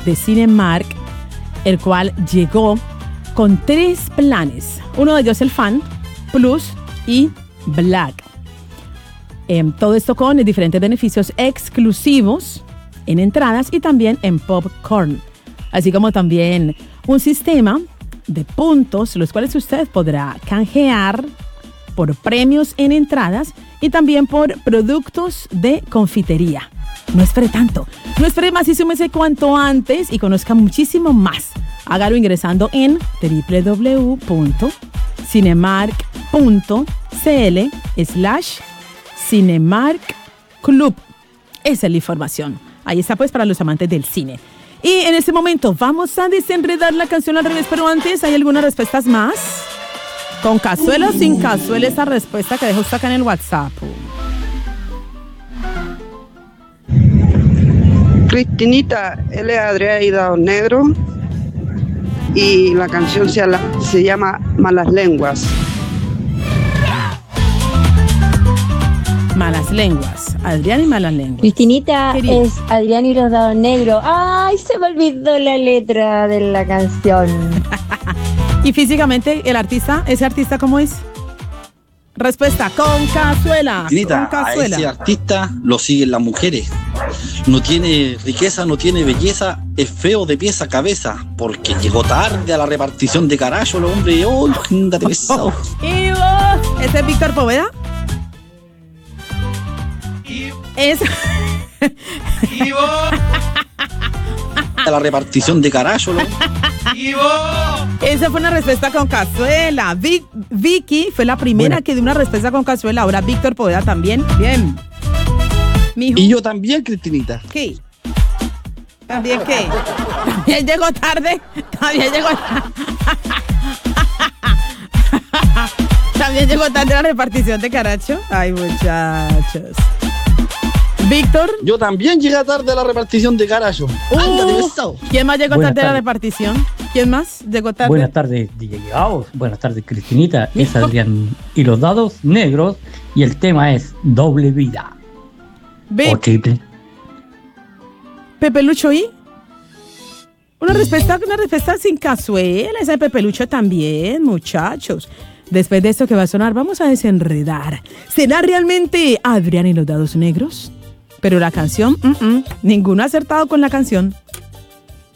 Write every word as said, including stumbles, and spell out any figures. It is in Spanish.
de Cinemark, el cual llegó con tres planes. Uno de ellos el Fan, Plus y Black. Eh, todo esto con diferentes beneficios exclusivos en entradas y también en popcorn. Así como también un sistema de puntos, los cuales usted podrá canjear por premios en entradas y también por productos de confitería. No espere tanto, no espere más y súmese cuanto antes y conozca muchísimo más. Hágalo ingresando en w w w punto cinemark punto c l slash Cinemark Club. Esa es la información. Ahí está pues para los amantes del cine. Y en este momento vamos a desenredar la canción al revés, pero antes hay algunas respuestas más. ¿Con cazuela o sin cazuela esa respuesta que dejó usted acá en el WhatsApp? Cristinita, él es Adrián Hidalgo Negro y la canción se, se llama Malas Lenguas. Malas Lenguas. Adrián y Malas Lenguas. Cristinita Querida. Es Adrián y los dados negros. ¡Ay, se me olvidó la letra de la canción! Y físicamente, el artista, ¿ese artista cómo es? Respuesta, con cazuela. Cristinita, Con cazuela. a ese artista lo siguen las mujeres. No tiene riqueza, no tiene belleza, es feo de pies a cabeza, porque llegó tarde a la repartición de carajo, el hombre. ¡Oh, ándate pesado! ¿Y vos? ¿Ese es Víctor Poveda? Es... ¿Y vos? A la repartición de carajo, ¿no? ¿Y vos? Esa fue una respuesta con cazuela. Vic, Vicky fue la primera Buena. que dio una respuesta con cazuela. Ahora Víctor Poveda también. Bien. Mijo. Y yo también, Cristinita. ¿Qué? ¿También qué? También llegó tarde. También llegó tarde. También llegó tarde la repartición de caracho. Ay, muchachos. Víctor. Yo también llegué tarde a la repartición de carajo. Uh, Ándale, ¿quién más llegó Buenas tarde a la tardes. repartición? ¿Quién más llegó tarde? Buenas tardes, D J Gaos. Buenas tardes, Cristinita. Es Adrián y los dados negros. Y el tema es doble vida. Vic. O triple. Pepe Lucho y una respuesta, una respuesta sin cazuela. Esa de Pepe Lucho también, muchachos. Después de esto que va a sonar, vamos a desenredar. ¿Será realmente Adrián y los dados negros? Pero la canción, uh-uh, ninguno ha acertado con la canción.